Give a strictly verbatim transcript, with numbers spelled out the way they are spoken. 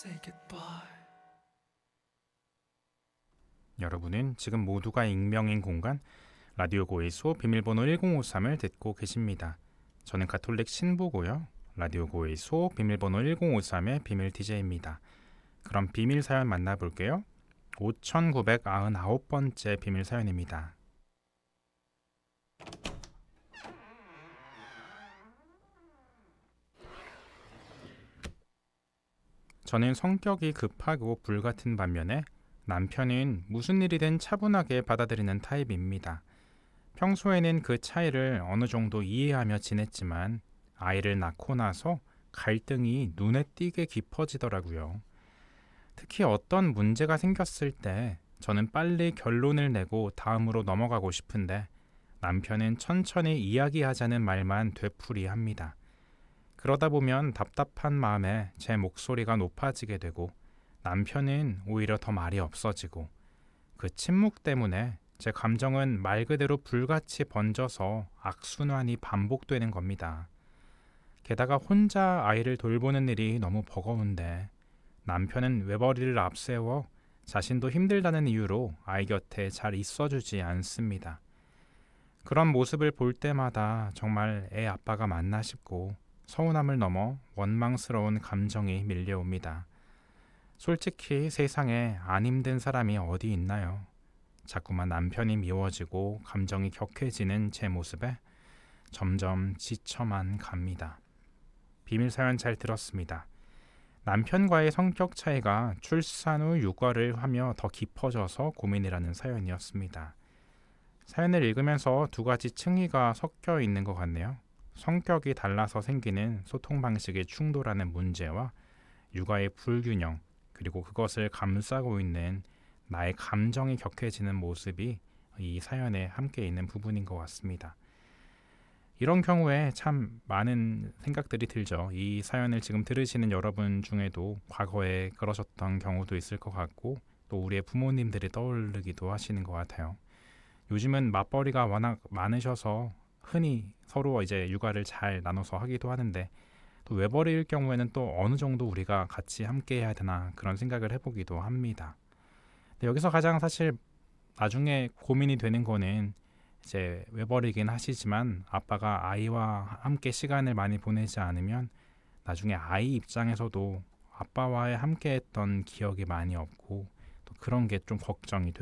say goodbye. 여러분은 지금 모두가 익명인 공간 라디오 고일소 비밀번호 일공오삼을 듣고 계십니다. 저는 가톨릭 신부고요. 라디오 고일소 비밀번호 일공오삼의 비밀 디제이입니다. 그럼 비밀 사연 만나볼게요. 오천구백구십구 번째 비밀 사연입니다. 저는 성격이 급하고 불같은 반면에 남편은 무슨 일이든 차분하게 받아들이는 타입입니다. 평소에는 그 차이를 어느 정도 이해하며 지냈지만 아이를 낳고 나서 갈등이 눈에 띄게 깊어지더라고요. 특히 어떤 문제가 생겼을 때 저는 빨리 결론을 내고 다음으로 넘어가고 싶은데 남편은 천천히 이야기하자는 말만 되풀이합니다. 그러다 보면 답답한 마음에 제 목소리가 높아지게 되고 남편은 오히려 더 말이 없어지고 그 침묵 때문에 제 감정은 말 그대로 불같이 번져서 악순환이 반복되는 겁니다. 게다가 혼자 아이를 돌보는 일이 너무 버거운데 남편은 외벌이를 앞세워 자신도 힘들다는 이유로 아이 곁에 잘 있어주지 않습니다. 그런 모습을 볼 때마다 정말 애 아빠가 맞나 싶고 서운함을 넘어 원망스러운 감정이 밀려옵니다. 솔직히 세상에 안 힘든 사람이 어디 있나요? 자꾸만 남편이 미워지고 감정이 격해지는 제 모습에 점점 지쳐만 갑니다. 비밀 사연 잘 들었습니다. 남편과의 성격 차이가 출산 후 육아를 하며 더 깊어져서 고민이라는 사연이었습니다. 사연을 읽으면서 두 가지 층위가 섞여 있는 것 같네요. 성격이 달라서 생기는 소통 방식의 충돌하는 문제와 육아의 불균형, 그리고 그것을 감싸고 있는 나의 감정이 격해지는 모습이 이 사연에 함께 있는 부분인 것 같습니다. 이런 경우에 참 많은 생각들이 들죠. 이 사연을 지금 들으시는 여러분 중에도 과거에 그러셨던 경우도 있을 것 같고 또 우리의 부모님들이 떠오르기도 하시는 것 같아요. 요즘은 맞벌이가 워낙 많으셔서 흔히 서로 이제 육아를 잘 나눠서 하기도 하는데 또 외벌이일 경우에는 또 어느 정도 우리가 같이 함께 해야 되나 그런 생각을 해보기도 합니다. 근데 여기서 가장 사실 나중에 고민이 되는 거는 이제 외벌이긴 하시지만 아빠가 아이와 함께 시간을 많이 보내지 않으면 나중에 아이 입장에서도 아빠와의 함께 했던 기억이 많이 없고 또 그런 게 좀 걱정이